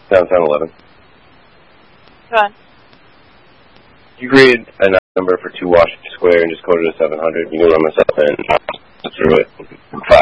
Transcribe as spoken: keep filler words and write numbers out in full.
downtown eleven. Go on. You create a number for two Washington Square and just code it to seven hundred. You can run myself in through it. Five